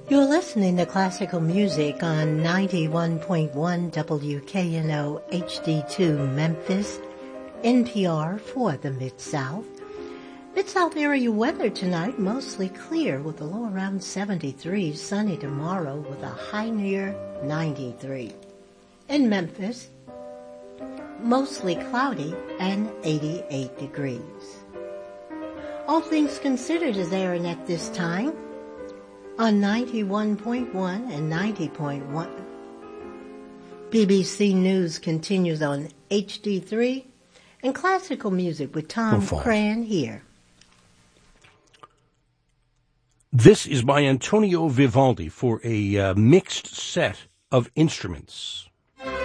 You're listening to classical music on 91.1 WKNO HD2 Memphis, NPR for the Mid-South. Mid-South area weather tonight, mostly clear with a low around 73, sunny tomorrow with a high near 93. In Memphis, mostly cloudy and 88 degrees. All things considered is airing at this time on 91.1 and 90.1. BBC News continues on HD3 and classical music with Tom Cran here. This is by Antonio Vivaldi for a mixed set of instruments.